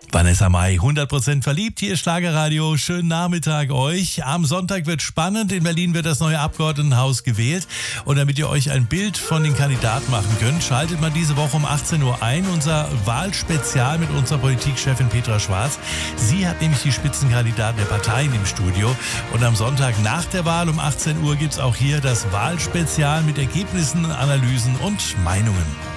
Vanessa Mai, 100% verliebt, hier ist Schlagerradio, schönen Nachmittag euch. Am Sonntag wird spannend, in Berlin wird das neue Abgeordnetenhaus gewählt und damit ihr euch ein Bild von den Kandidaten machen könnt, schaltet mal diese Woche um 18 Uhr ein, unser Wahlspezial mit unserer Politikchefin Petra Schwarz. Sie hat nämlich die Spitzenkandidaten der Parteien im Studio und am Sonntag nach der Wahl um 18 Uhr gibt es auch hier das Wahlspezial mit Ergebnissen, Analysen und Meinungen.